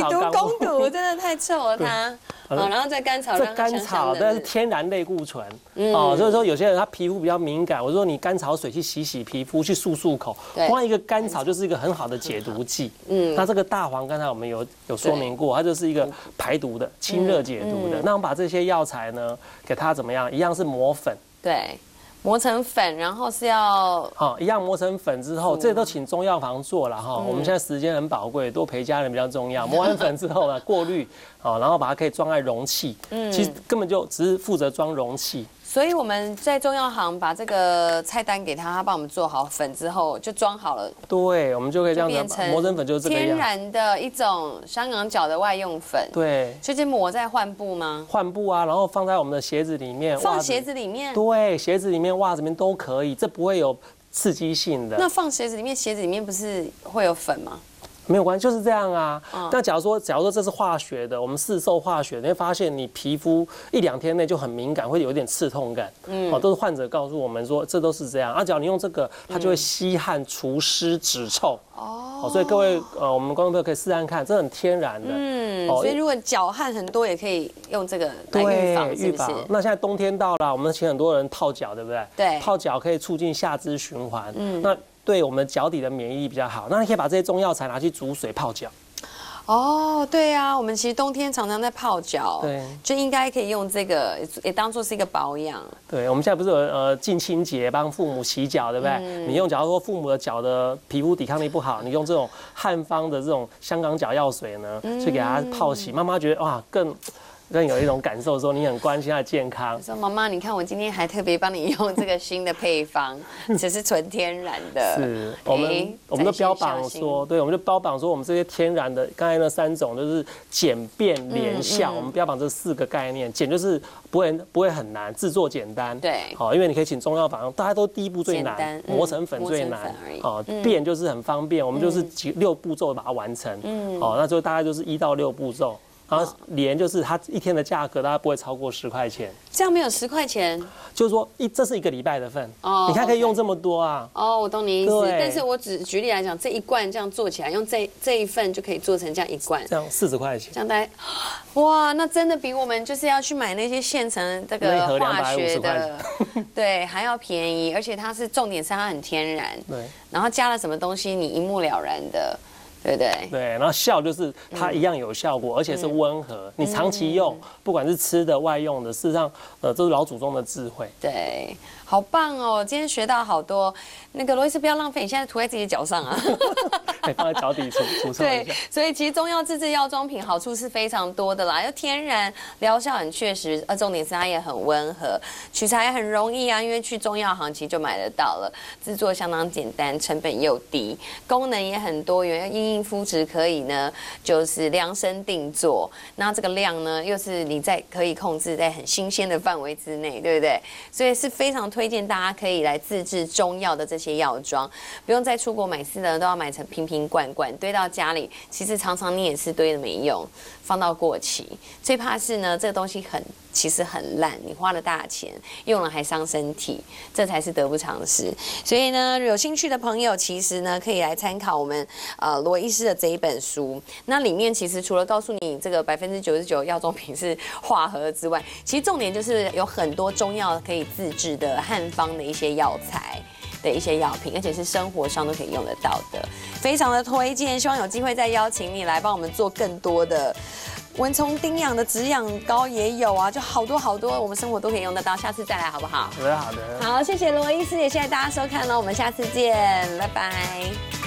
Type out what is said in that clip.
以毒干攻毒，真的太臭了它。好，然后再干炒， 这干炒但是天然类固醇哦，所以说有些人他皮肤比较敏感，我说你甘草水去洗皮肤，去漱口，光一个甘草就是一个很好的解毒剂。那这个大黄刚才我们有说明过，它就是一个排毒的、清热解毒的。那我们把这些药材呢，给它怎么样？一样是磨粉。 对。磨成粉，然后是要一样磨成粉之后，这都请中药房做了哈。我们现在时间很宝贵，多陪家人比较重要。磨完粉之后呢，过滤然后把它可以装在容器。其实根本就只是负责装容器。 所以我们在中药行把这个菜单给他帮我们做好粉之后，就装好了。 对，我们就可以这样子磨成粉，就是这个样。 天然的一种香港脚的外用粉。 对， 所以抹在患部吗？ 患部啊，然后放在我们的鞋子里面。 放鞋子里面？ 对，鞋子里面、袜子里面都可以，这不会有刺激性的。 那放鞋子里面，鞋子里面不是会有粉吗？ 没有关系，就是这样啊。那假如说这是化学的，我们市售化学，你会发现你皮肤1-2天内就很敏感，会有一点刺痛感。都是患者告诉我们说，这都是这样。只要你用这个，它就会吸汗、除湿、止臭。所以各位我们观众朋友可以试试看，这很天然的。 所以如果脚汗很多，也可以用这个来预防，是不是？ 那现在冬天到了，我们请很多人泡脚，对不对？ 对， 泡脚可以促进下肢循环。那对我们脚底的免疫力比较好，那你可以把这些中药材拿去煮水泡脚。 对啊，我们其实冬天常常在泡脚， 对， 就应该可以用这个也当做是一个保养。 对，我们现在不是有净清洁帮父母洗脚，对不对？你用假如说父母的脚的皮肤抵抗力不好，你用这种汉方的这种香港脚药水呢，去给他泡洗，妈妈觉得哇更有一种感受，说你很关心他的健康。 说妈妈，你看我今天还特别帮你用这个新的配方，只是纯天然的。 是，我们都标榜说，对，我们就标榜说我们这些天然的，刚才那3种就是简便连效。我们标榜这4个概念，简就是不会很难，制作简单。 对， 因为你可以请中药房，大家都第一步最难，磨成粉最难。便就是很方便，我们就是6步骤把它完成。那就大概就是1到6步骤。然后连就是它1天的价格，大概不会超过10块钱。这样没有10块钱， 就是说这是1个礼拜的份。你看可以用这么多啊。 我懂你意思。但是我只举例来讲，这1罐这样做起来，用这一份就可以做成这样1罐， 这样40块钱。 这样大概，哇，那真的比我们就是要去买那些现成这个化学的，对，还要便宜。而且它是重点是它很天然，对，然后加了什么东西，你一目了然的。对不对？对， 然后效就是它一样有效果，而且是温和。你长期用，不管是吃的、外用的，事实上，这是老祖宗的智慧。 对，好棒哦！今天学到好多。那个罗医师不要浪费，你现在涂在自己的脚上啊。 放在脚底除臭一下。 所以其实中药自制药妆品好处是非常多的啦，又天然，疗效很确实，重点是它也很温和，取材也很容易啊，因为去中药行其实就买得到了，制作相当简单，成本又低，功能也很多元，因应肤质可以呢，就是量身定做，那这个量呢，又是你可以控制在很新鲜的范围之内，对不对？所以是非常推荐大家可以来自制中药的这些药妆，不用再出国买私的，都要买成瓶瓶罐罐堆到家里，其实常常你也是堆的没用，放到过期。最怕是呢，这个东西其实很烂，你花了大钱，用了还伤身体，这才是得不偿失。所以呢，有兴趣的朋友其实呢，可以来参考我们罗医师的这一本书。那里面其实除了告诉你这个99%药妆品是化合之外，其实重点就是有很多中药可以自制的汉方的一些药材的一些药品，而且是生活上都可以用得到的，非常的推荐。希望有机会再邀请你来帮我们做更多的蚊虫叮痒的止痒膏也有啊，就好多好多，我们生活都可以用得到。下次再来好不好？ 好的，好的。 好，谢谢罗医师，也谢谢大家收看喽，我们下次见，拜拜。